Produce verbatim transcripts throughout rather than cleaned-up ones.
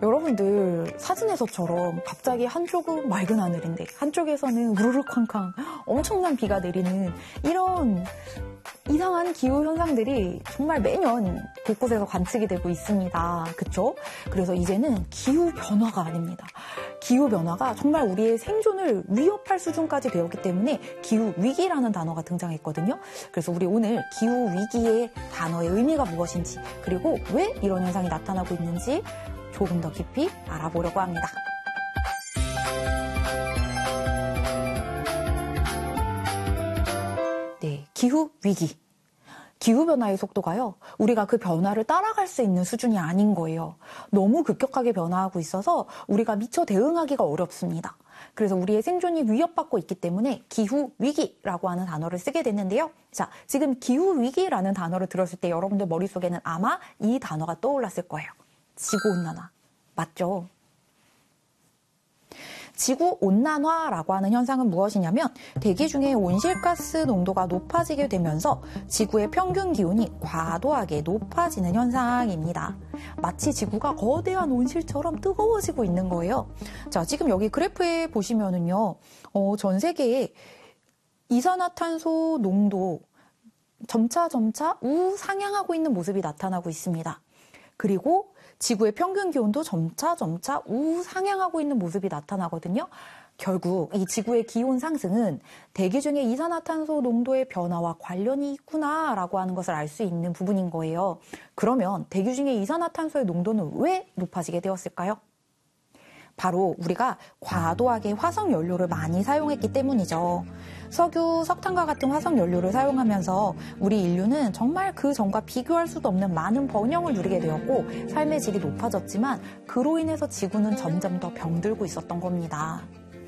여러분들 사진에서처럼 갑자기 한쪽은 맑은 하늘인데 한쪽에서는 우르르쾅쾅 엄청난 비가 내리는 이런 이상한 기후현상들이 정말 매년 곳곳에서 관측이 되고 있습니다. 그쵸? 그래서 이제는 기후변화가 아닙니다. 기후변화가 정말 우리의 생존을 위협할 수준까지 되었기 때문에 기후위기라는 단어가 등장했거든요. 그래서 우리 오늘 기후위기의 단어의 의미가 무엇인지 그리고 왜 이런 현상이 나타나고 있는지 조금 더 깊이 알아보려고 합니다. 네, 기후위기. 기후변화의 속도가요, 우리가 그 변화를 따라갈 수 있는 수준이 아닌 거예요. 너무 급격하게 변화하고 있어서 우리가 미처 대응하기가 어렵습니다. 그래서 우리의 생존이 위협받고 있기 때문에 기후위기라고 하는 단어를 쓰게 됐는데요. 자, 지금 기후위기라는 단어를 들었을 때 여러분들 머릿속에는 아마 이 단어가 떠올랐을 거예요. 지구온난화. 맞죠? 지구온난화라고 하는 현상은 무엇이냐면 대기 중에 온실가스 농도가 높아지게 되면서 지구의 평균 기온이 과도하게 높아지는 현상입니다. 마치 지구가 거대한 온실처럼 뜨거워지고 있는 거예요. 자, 지금 여기 그래프에 보시면은요, 어, 전 세계에 이산화탄소 농도 점차 점차 우상향하고 있는 모습이 나타나고 있습니다. 그리고 지구의 평균 기온도 점차 점차 우상향하고 있는 모습이 나타나거든요. 결국 이 지구의 기온 상승은 대기 중의 이산화탄소 농도의 변화와 관련이 있구나라고 하는 것을 알 수 있는 부분인 거예요. 그러면 대기 중의 이산화탄소의 농도는 왜 높아지게 되었을까요? 바로 우리가 과도하게 화석 연료를 많이 사용했기 때문이죠. 석유, 석탄과 같은 화석 연료를 사용하면서 우리 인류는 정말 그 전과 비교할 수도 없는 많은 번영을 누리게 되었고 삶의 질이 높아졌지만 그로 인해서 지구는 점점 더 병들고 있었던 겁니다.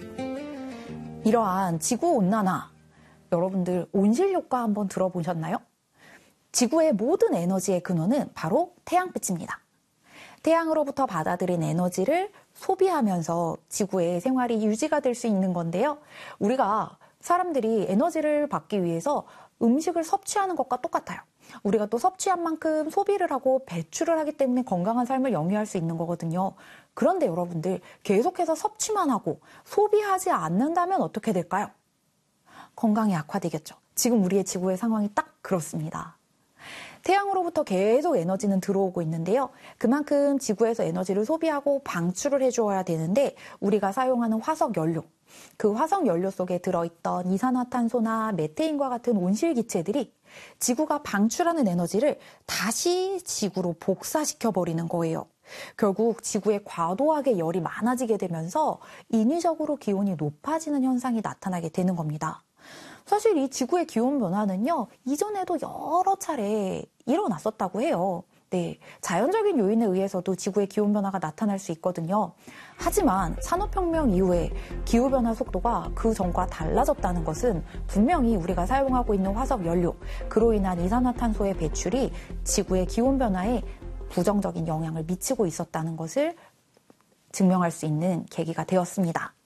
이러한 지구온난화, 여러분들 온실효과 한번 들어보셨나요? 지구의 모든 에너지의 근원은 바로 태양빛입니다. 태양으로부터 받아들인 에너지를 소비하면서 지구의 생활이 유지가 될 수 있는 건데요. 우리가 사람들이 에너지를 받기 위해서 음식을 섭취하는 것과 똑같아요. 우리가 또 섭취한 만큼 소비를 하고 배출을 하기 때문에 건강한 삶을 영위할 수 있는 거거든요. 그런데 여러분들 계속해서 섭취만 하고 소비하지 않는다면 어떻게 될까요? 건강이 악화되겠죠. 지금 우리의 지구의 상황이 딱 그렇습니다. 태양으로부터 계속 에너지는 들어오고 있는데요. 그만큼 지구에서 에너지를 소비하고 방출을 해주어야 되는데 우리가 사용하는 화석 연료, 그 화석 연료 속에 들어있던 이산화탄소나 메테인과 같은 온실기체들이 지구가 방출하는 에너지를 다시 지구로 복사시켜버리는 거예요. 결국 지구에 과도하게 열이 많아지게 되면서 인위적으로 기온이 높아지는 현상이 나타나게 되는 겁니다. 사실 이 지구의 기온 변화는요, 이전에도 여러 차례 일어났었다고 해요. 네, 자연적인 요인에 의해서도 지구의 기온 변화가 나타날 수 있거든요. 하지만 산업혁명 이후에 기후변화 속도가 그 전과 달라졌다는 것은 분명히 우리가 사용하고 있는 화석 연료, 그로 인한 이산화탄소의 배출이 지구의 기온 변화에 부정적인 영향을 미치고 있었다는 것을 증명할 수 있는 계기가 되었습니다.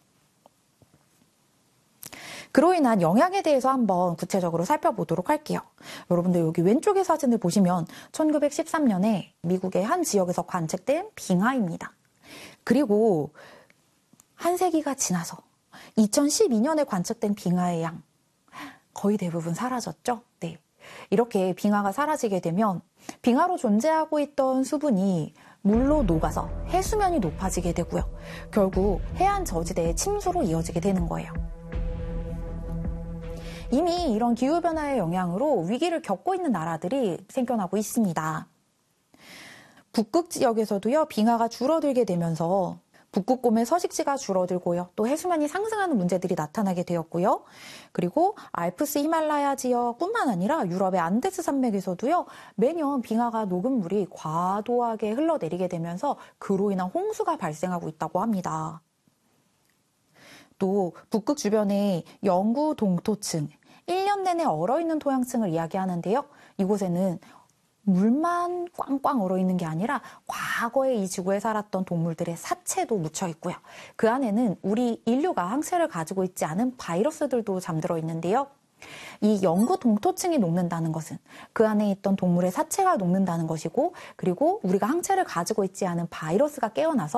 그로 인한 영향에 대해서 한번 구체적으로 살펴보도록 할게요. 여러분들 여기 왼쪽의 사진을 보시면 천구백십삼 년에 미국의 한 지역에서 관측된 빙하입니다. 그리고 한 세기가 지나서 이천십이 년에 관측된 빙하의 양 거의 대부분 사라졌죠? 네. 이렇게 빙하가 사라지게 되면 빙하로 존재하고 있던 수분이 물로 녹아서 해수면이 높아지게 되고요. 결국 해안 저지대의 침수로 이어지게 되는 거예요. 이미 이런 기후변화의 영향으로 위기를 겪고 있는 나라들이 생겨나고 있습니다. 북극 지역에서도요, 빙하가 줄어들게 되면서 북극곰의 서식지가 줄어들고요. 또 해수면이 상승하는 문제들이 나타나게 되었고요. 그리고 알프스 히말라야 지역뿐만 아니라 유럽의 안데스 산맥에서도요. 매년 빙하가 녹은 물이 과도하게 흘러내리게 되면서 그로 인한 홍수가 발생하고 있다고 합니다. 또 북극 주변의 영구 동토층, 일 년 내내 얼어있는 토양층을 이야기하는데요. 이곳에는 물만 꽝꽝 얼어있는 게 아니라 과거에 이 지구에 살았던 동물들의 사체도 묻혀 있고요. 그 안에는 우리 인류가 항체를 가지고 있지 않은 바이러스들도 잠들어 있는데요. 이 영구 동토층이 녹는다는 것은 그 안에 있던 동물의 사체가 녹는다는 것이고, 그리고 우리가 항체를 가지고 있지 않은 바이러스가 깨어나서